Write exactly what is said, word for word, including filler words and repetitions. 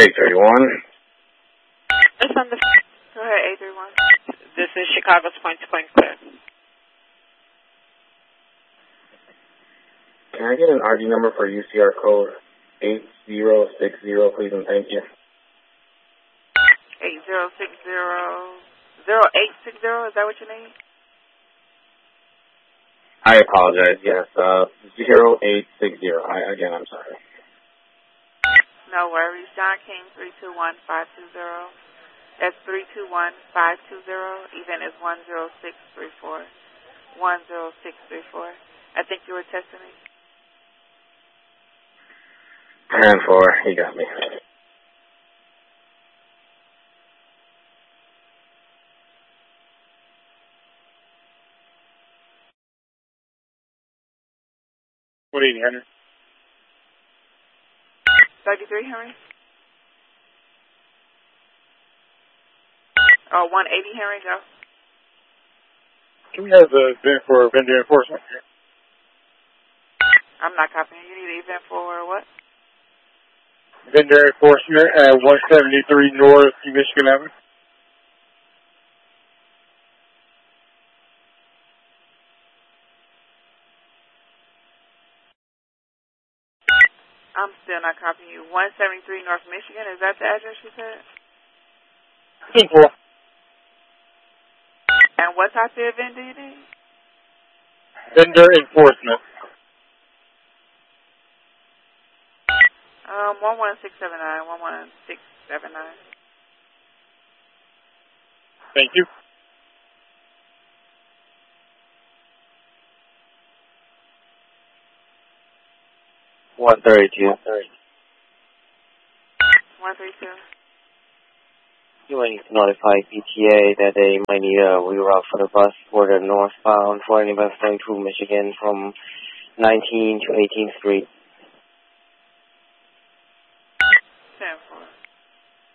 eight thirty-one. It's on the... Go ahead, eight three one. This is Chicago's point-to-point clear. Can I get an R D number for U C R code eight zero six zero, please, and thank you? eight zero six zero... zero eight six zero, is that what you need? I apologize, yes. Uh, zero eight six zero. I, again, I'm sorry. No worries. John King, three two one five two zero. That's three two one five two zero. Event is one zero six three four. one zero six three four. I think you were testing me. ten four. You got me. What eighty, Henry? thirty-three, Henry? Oh, one eighty, Henry, go. Can we have the event for vendor enforcement? I'm not copying. You need an event for what? Vendor enforcement at one seventy-three North Michigan Avenue. I'm still not copying you. one seventy-three North Michigan, is that the address you said? ten four. And what type of event do you need? Vendor enforcement. Um, one one six seven nine, one one six seven nine. Thank you. one thirty-two. one thirty-two. You might need to notify P T A that they might need a reroute for the bus for the northbound for any bus going to Michigan from nineteenth to eighteenth Street.